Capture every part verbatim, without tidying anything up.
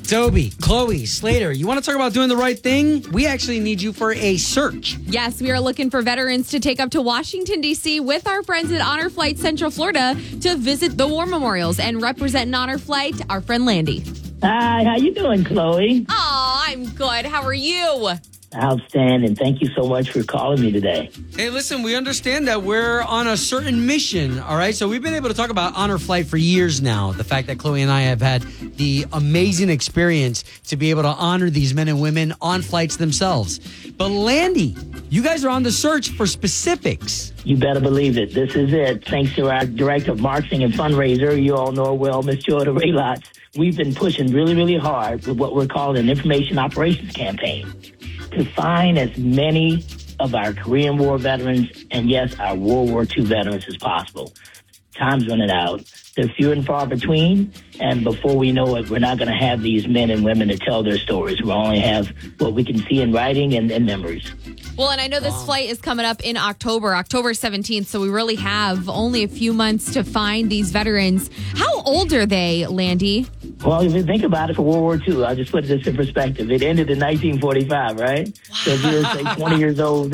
Dobie, Chloe, Slater, you want to talk about doing the right thing? We actually need you for a search. Yes, we are looking for veterans to take up to Washington, D C with our friends at Honor Flight Central Florida to visit the war memorials and represent an Honor Flight, our friend Landy. Hi, how you doing, Chloe? Oh, I'm good. How are you? Outstanding. Thank you so much for calling me today. Hey, listen, we understand that we're on a certain mission, all right? So we've been able to talk about Honor Flight for years now. The fact that Chloe and I have had the amazing experience to be able to honor these men and women on flights themselves. But Landy, you guys are on the search for specifics. You better believe it. This is it. Thanks to our director of marketing and fundraiser, you all know her well, Miss Jordan Raylots. We've been pushing really, really hard with what we're calling an information operations campaign to find as many of our Korean War veterans and, yes, our World War Two veterans as possible. Time's running out. They're few and far between, and before we know it, we're not going to have these men and women to tell their stories. We'll only have what we can see in writing and, and memories. Well, and I know this wow. flight is coming up in October, October seventeenth, so we really have only a few months to find these veterans. How old are they, Landy? Well, if you think about it, for World War Two, I'll just put this in perspective. It ended in nineteen forty-five, right? Wow. So if you're, say, twenty years old,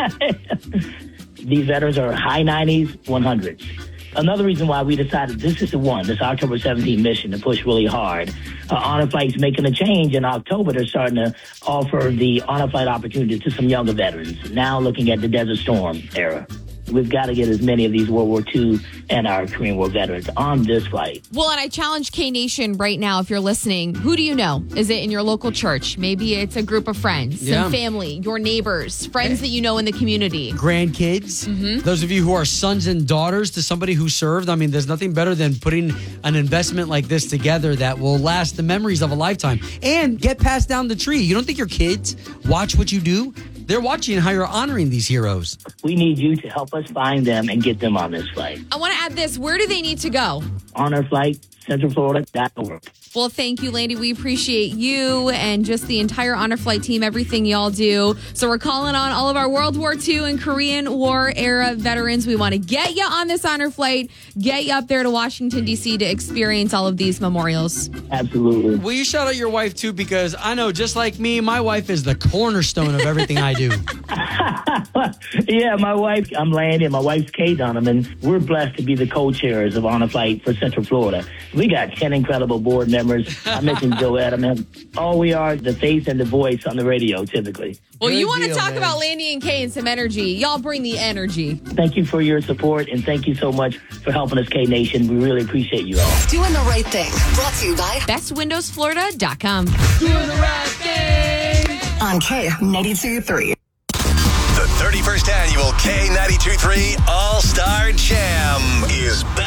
these veterans are high nineties, one hundreds. Another reason why we decided this is the one, this October seventeenth mission, to push really hard. Uh, Honor Flight's making a change. In October, they're starting to offer the Honor Flight opportunity to some younger veterans, now looking at the Desert Storm era. We've got to get as many of these World War Two and our Korean War veterans on this flight. Well, and I challenge K-Nation right now, if you're listening, who do you know? Is it in your local church? Maybe it's a group of friends, yeah. some family, your neighbors, friends that you know in the community. Grandkids. Mm-hmm. Those of you who are sons and daughters to somebody who served. I mean, there's nothing better than putting an investment like this together that will last the memories of a lifetime and get passed down the tree. You don't think your kids watch what you do? They're watching how you're honoring these heroes. We need you to help us find them and get them on this flight. I want to add this. Where do they need to go? Honor Flight Central Florida dot org. Well, thank you, Landy. We appreciate you and just the entire Honor Flight team, everything y'all do. So we're calling on all of our World War Two and Korean War era veterans. We want to get you on this Honor Flight, get you up there to Washington, D C to experience all of these memorials. Absolutely. Will you shout out your wife, too? Because I know, just like me, my wife is the cornerstone of everything I do. Yeah, my wife, I'm Landy, and my wife's Kay Donovan. We're blessed to be the co-chairs of Honor Flight for Central Florida. We got ten incredible board members. I mentioned Joe Adam. All we are, the face and the voice on the radio, typically. Well, Good you want to deal, talk man. about Landy and Kay and some energy. Y'all bring the energy. Thank you for your support, and thank you so much for helping us, K-Nation. We really appreciate you all. Doing the right thing. Brought to you by best windows florida dot com. Doing the right thing. On K ninety-two point three. The thirty-first annual K ninety-two point three All-Star Jam is back.